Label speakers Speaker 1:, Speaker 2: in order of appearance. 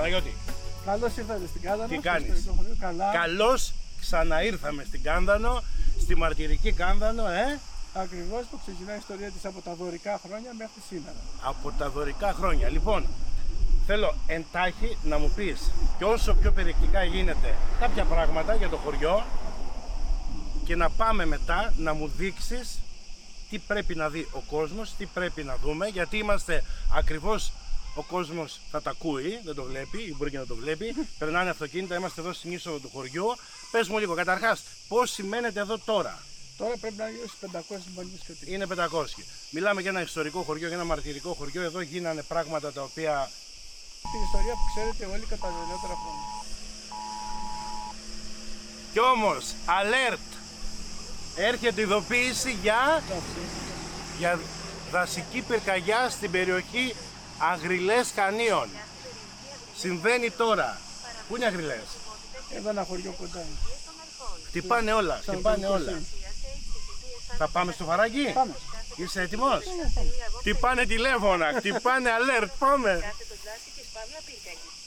Speaker 1: Παναγιώτη.
Speaker 2: Καλώς ήρθατε στην Κάνδανο.
Speaker 1: Τι κάνεις?
Speaker 2: Καλά.
Speaker 1: Καλώς ξαναήρθαμε στην Κάνδανο, στη μαρτυρική Κάνδανο,
Speaker 2: Ακριβώς, που ξεκινάει η ιστορία της από τα δωρικά χρόνια μέχρι σήμερα.
Speaker 1: από τα δωρικά χρόνια. Λοιπόν, θέλω εντάχει να μου πεις και όσο πιο περιεκτικά γίνεται κάποια πράγματα για το χωριό και να πάμε μετά να μου δείξεις τι πρέπει να δει ο κόσμος, τι πρέπει να δούμε, γιατί είμαστε ακριβώς, ο κόσμος θα τα ακούει, δεν το βλέπει ή μπορεί και να το βλέπει, περνάνε αυτοκίνητα, είμαστε εδώ στην είσοδο του χωριού. Πες μου λίγο, καταρχάς, πώς σημαίνεται εδώ τώρα?
Speaker 2: Τώρα πρέπει να είναι στους 500 συμπολίτες κατοίκους.
Speaker 1: Είναι 500. Μιλάμε για ένα ιστορικό χωριό, για ένα μαρτυρικό χωριό. Εδώ γίνανε πράγματα τα οποία...
Speaker 2: Την ιστορία που ξέρετε όλοι κατά τα νεότερα χρόνια.
Speaker 1: Κι όμως, alert! Έρχεται ειδοποίηση για δασική πυρκαγιά στην περιοχή Αγριλές Χανίων. Συμβαίνει τώρα. Πού είναι Αγριλές?
Speaker 2: Εδώ ένα χωριό κοντά.
Speaker 1: Χτυπάνε όλα, χτυπάνε όλα. Θα πάμε στο φαράγγι?
Speaker 2: Πάμε.
Speaker 1: Είσαι έτοιμος? Χτυπάνε τηλέφωνα, χτυπάνε alert, πάμε.
Speaker 3: Κάθε τον πλάστικες Παύλα Πυρκαγή.